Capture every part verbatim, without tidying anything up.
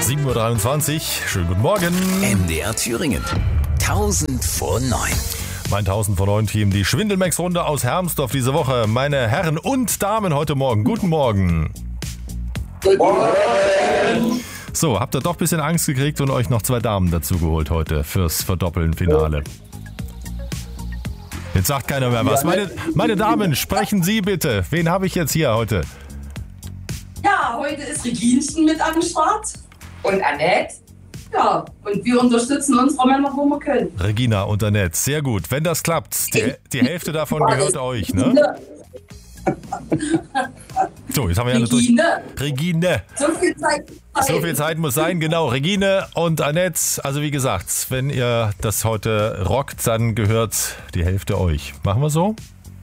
sieben Uhr dreiundzwanzig. Schönen guten Morgen. M D R Thüringen. tausend vor neun. Mein tausend vor neun Team, die Schwindelmax-Runde aus Hermsdorf diese Woche. Meine Herren und Damen heute Morgen. Guten Morgen. Guten Morgen. So, habt ihr doch ein bisschen Angst gekriegt und euch noch zwei Damen dazu geholt heute fürs Verdoppeln-Finale. Jetzt sagt keiner mehr was. Meine, meine Damen, sprechen Sie bitte. Wen habe ich jetzt hier heute? Ja, heute ist Reginchen mit am Start und Annette. Ja, und wir unterstützen unsere Männer, wo wir können. Regina und Annette, sehr gut. Wenn das klappt, die, die Hälfte davon gehört euch, ne? So, jetzt haben wir ja Regine. Durch. Regine. So viel Zeit. So viel Zeit muss sein, genau. Regine und Annette, also wie gesagt, wenn ihr das heute rockt, dann gehört die Hälfte euch. Machen wir so?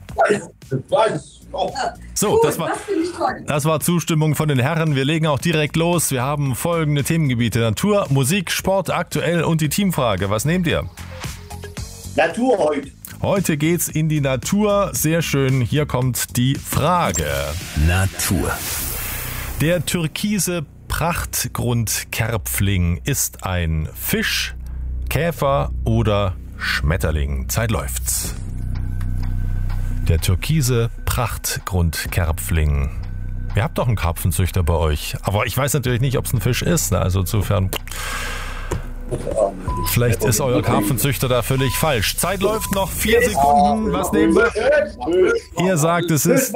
So, Gut, das war, das war Zustimmung von den Herren. Wir legen auch direkt los. Wir haben folgende Themengebiete: Natur, Musik, Sport, aktuell und die Teamfrage. Was nehmt ihr? Natur heute. Heute geht's in die Natur. Sehr schön. Hier kommt die Frage. Natur. Der türkise Prachtgrundkerpfling ist ein Fisch, Käfer oder Schmetterling. Zeit läuft's. Der türkise Prachtgrundkerpfling. Ihr habt doch einen Karpfenzüchter bei euch. Aber ich weiß natürlich nicht, ob es ein Fisch ist. Also insofern, vielleicht ist euer Karpfenzüchter da völlig falsch. Zeit läuft noch. Vier Sekunden. Was nehmen wir? Ihr sagt, es ist,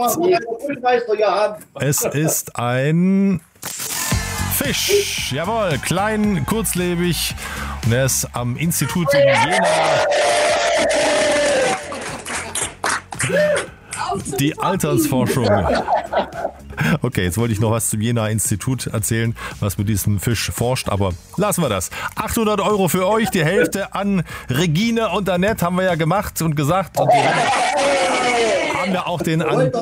es ist ein Fisch. Jawohl, klein, kurzlebig. Und er ist am Institut in Jena. Die Altersforschung. Okay, jetzt wollte ich noch was zum Jena-Institut erzählen, was mit diesem Fisch forscht, aber lassen wir das. achthundert Euro für euch, die Hälfte an Regine und Annette, haben wir ja gemacht und gesagt. Und die haben ja auch den an,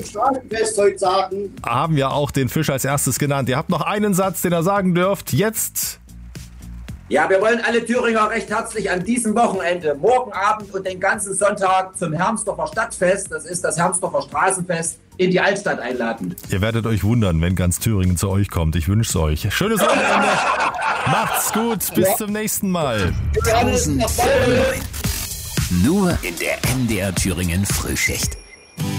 haben ja auch den Fisch als erstes genannt. Ihr habt noch einen Satz, den ihr sagen dürft. Jetzt. Ja, wir wollen alle Thüringer recht herzlich an diesem Wochenende, morgen Abend und den ganzen Sonntag zum Hermsdorfer Stadtfest, das ist das Hermsdorfer Straßenfest, in die Altstadt einladen. Ihr werdet euch wundern, wenn ganz Thüringen zu euch kommt. Ich wünsche es euch. Schönes Wochenende. Macht's gut. Bis ja. zum nächsten Mal. tausend vor neun. Nur in der M D R Thüringen Frühschicht.